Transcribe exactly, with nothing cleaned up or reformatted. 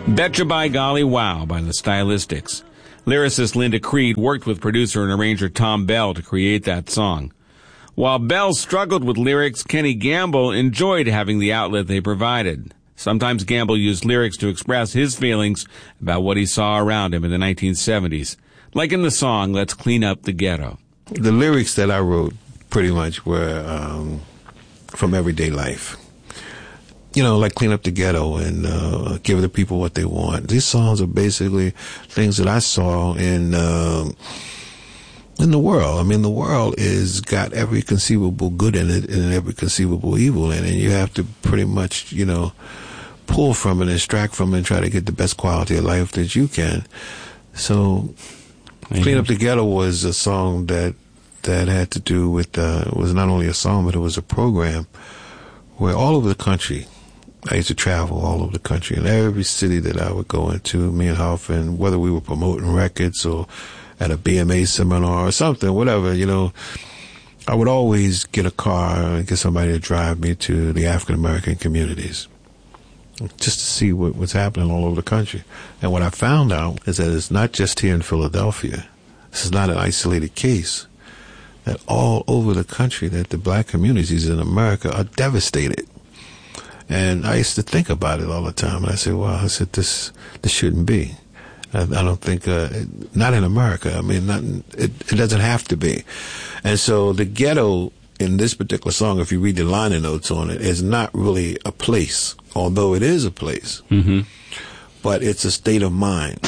Betcha by Golly Wow by the Stylistics. Lyricist Linda Creed worked with producer and arranger Tom Bell to create that song. While Bell struggled with lyrics, Kenny Gamble enjoyed having the outlet they provided. Sometimes Gamble used lyrics to express his feelings about what he saw around him in the nineteen seventies, like in the song Let's Clean Up the Ghetto. The lyrics that I wrote pretty much were um, from everyday life. You know, like Clean Up the Ghetto and uh, Give the People What They Want. These songs are basically things that I saw in uh, in the world. I mean, the world is got every conceivable good in it and every conceivable evil in it. And you have to pretty much, you know, pull from it, extract from it, and try to get the best quality of life that you can. So, mm-hmm. Clean Up the Ghetto was a song that that had to do with, uh, it was not only a song, but it was a program where all over the country, I used to travel all over the country, and every city that I would go into, me and Huff, and whether we were promoting records or at a B M A seminar or something, whatever, you know, I would always get a car and get somebody to drive me to the African-American communities just to see what was happening all over the country. And what I found out is that it's not just here in Philadelphia. This is not an isolated case. That all over the country, that the black communities in America are devastated. And I used to think about it all the time. And I said, well, I said, this this shouldn't be. I, I don't think, uh, not in America. I mean, not, it, it doesn't have to be. And so the ghetto in this particular song, if you read the liner notes on it, is not really a place, although it is a place. Mm-hmm. But it's a state of mind.